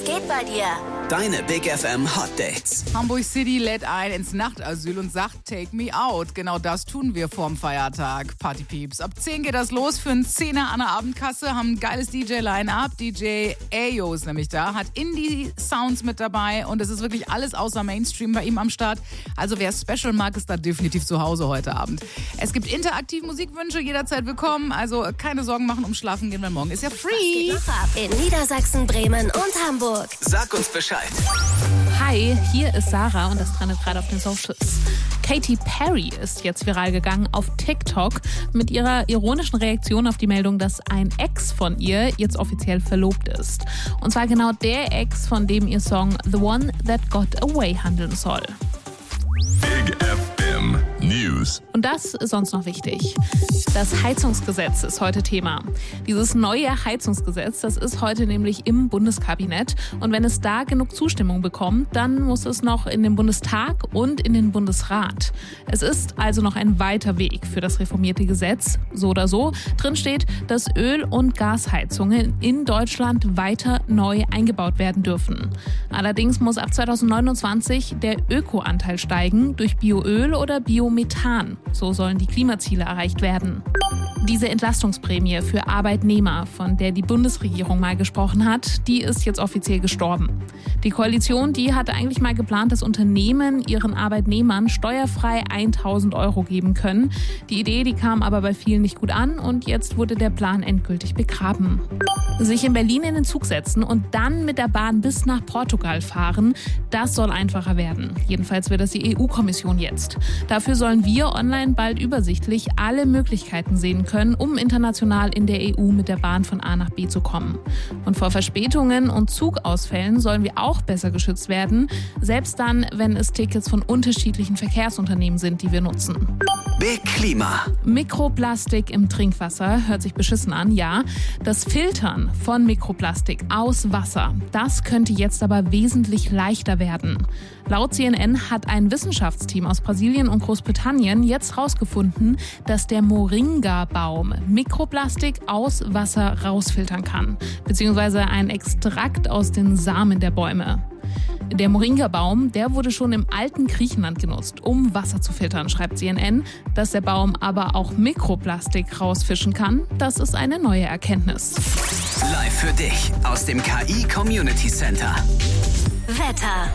Was geht bei dir? Deine Big FM Hot Dates. Hamburg City lädt ein ins Nachtasyl und sagt, take me out. Genau das tun wir vorm Feiertag. Partypieps. Ab 10 geht das los für einen Zehner an der Abendkasse. Haben ein geiles DJ-Line-Up. DJ Ayo ist nämlich da. Hat Indie-Sounds mit dabei. Und es ist wirklich alles außer Mainstream bei ihm am Start. Also wer Special mag, ist da definitiv zu Hause heute Abend. Es gibt interaktive Musikwünsche, jederzeit willkommen. Also keine Sorgen machen, um schlafen gehen, weil morgen ist ja free. Was geht noch ab in Niedersachsen, Bremen und Hamburg? Sag uns Bescheid. Hi, hier ist Sarah und das trendet gerade auf den Socials. Katy Perry ist jetzt viral gegangen auf TikTok mit ihrer ironischen Reaktion auf die Meldung, dass ein Ex von ihr jetzt offiziell verlobt ist. Und zwar genau der Ex, von dem ihr Song The One That Got Away handeln soll. Big FM News. Und das ist sonst noch wichtig. Das Heizungsgesetz ist heute Thema. Dieses neue Heizungsgesetz, das ist heute nämlich im Bundeskabinett. Und wenn es da genug Zustimmung bekommt, dann muss es noch in den Bundestag und in den Bundesrat. Es ist also noch ein weiter Weg für das reformierte Gesetz. So oder so. Drin steht, dass Öl- und Gasheizungen in Deutschland weiter neu eingebaut werden dürfen. Allerdings muss ab 2029 der Ökoanteil steigen durch Bioöl oder Biomethan. So sollen die Klimaziele erreicht werden. Diese Entlastungsprämie für Arbeitnehmer, von der die Bundesregierung mal gesprochen hat, die ist jetzt offiziell gestorben. Die Koalition, die hatte eigentlich mal geplant, dass Unternehmen ihren Arbeitnehmern steuerfrei 1.000 € geben können. Die Idee, die kam aber bei vielen nicht gut an und jetzt wurde der Plan endgültig begraben. Sich in Berlin in den Zug setzen und dann mit der Bahn bis nach Portugal fahren, das soll einfacher werden. Jedenfalls will das die EU-Kommission jetzt. Dafür sollen wir online bald übersichtlich alle Möglichkeiten sehen können, um international in der EU mit der Bahn von A nach B zu kommen. Und vor Verspätungen und Zugausfällen sollen wir auch besser geschützt werden, selbst dann, wenn es Tickets von unterschiedlichen Verkehrsunternehmen sind, die wir nutzen. Big Klima. Mikroplastik im Trinkwasser hört sich beschissen an, ja. Das Filtern von Mikroplastik aus Wasser, das könnte jetzt aber wesentlich leichter werden. Laut CNN hat ein Wissenschaftsteam aus Brasilien und Großbritannien jetzt herausgefunden, dass der Moringa-Baum Mikroplastik aus Wasser rausfiltern kann, beziehungsweise ein Extrakt aus den Samen der Bäume. Der Moringa-Baum, der wurde schon im alten Griechenland genutzt, um Wasser zu filtern, schreibt CNN. Dass der Baum aber auch Mikroplastik rausfischen kann, das ist eine neue Erkenntnis. Live für dich aus dem KI Community Center. Wetter.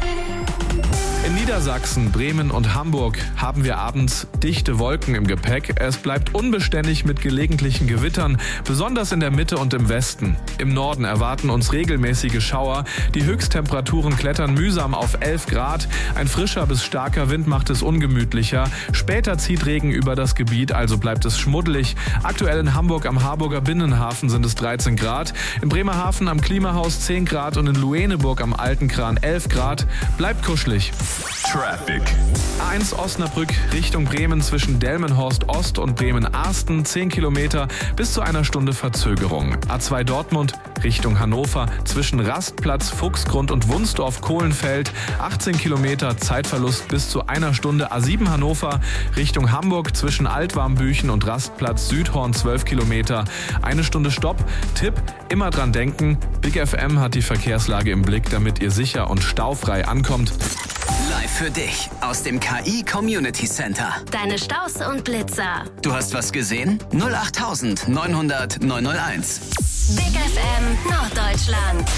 In Niedersachsen, Bremen und Hamburg haben wir abends dichte Wolken im Gepäck. Es bleibt unbeständig mit gelegentlichen Gewittern, besonders in der Mitte und im Westen. Im Norden erwarten uns regelmäßige Schauer. Die Höchsttemperaturen klettern mühsam auf 11 Grad. Ein frischer bis starker Wind macht es ungemütlicher. Später zieht Regen über das Gebiet, also bleibt es schmuddelig. Aktuell in Hamburg am Harburger Binnenhafen sind es 13 Grad. In Bremerhaven am Klimahaus 10 Grad und in Lueneburg am Altenkran 11 Grad. Bleibt kuschelig. Traffic. A1 Osnabrück Richtung Bremen zwischen Delmenhorst Ost und Bremen-Arsten 10 Kilometer bis zu einer Stunde Verzögerung. A2 Dortmund Richtung Hannover zwischen Rastplatz, Fuchsgrund und Wunsdorf-Kohlenfeld 18 Kilometer Zeitverlust bis zu einer Stunde. A7 Hannover Richtung Hamburg zwischen Altwarmbüchen und Rastplatz Südhorn 12 Kilometer. Eine Stunde Stopp. Tipp, immer dran denken, Big FM hat die Verkehrslage im Blick, damit ihr sicher und staufrei ankommt. Live für dich aus dem KI Community Center. Deine Staus und Blitzer. Du hast was gesehen? 08000 900 901. Big FM Norddeutschland.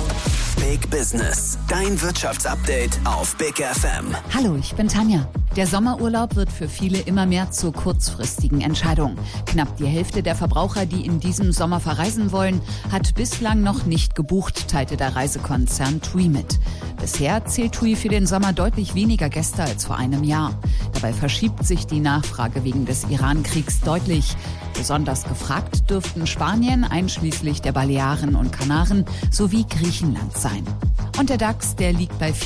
Big Business. Dein Wirtschaftsupdate auf Big FM. Hallo, ich bin Tanja. Der Sommerurlaub wird für viele immer mehr zur kurzfristigen Entscheidung. Knapp die Hälfte der Verbraucher, die in diesem Sommer verreisen wollen, hat bislang noch nicht gebucht, teilte der Reisekonzern TUI mit. Bisher zählt TUI für den Sommer deutlich weniger Gäste als vor einem Jahr. Dabei verschiebt sich die Nachfrage wegen des Iran-Kriegs deutlich. Besonders gefragt dürften Spanien, einschließlich der Balearen und Kanaren, sowie Griechenland sein. Und der DAX, der liegt bei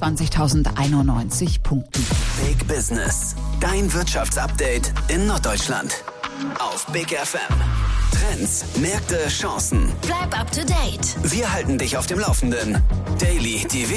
24.091 Punkten. Big Business. Dein Wirtschaftsupdate in Norddeutschland. Auf Big FM. Trends, Märkte, Chancen. Bleib up to date. Wir halten dich auf dem Laufenden. Daily, die wichtigsten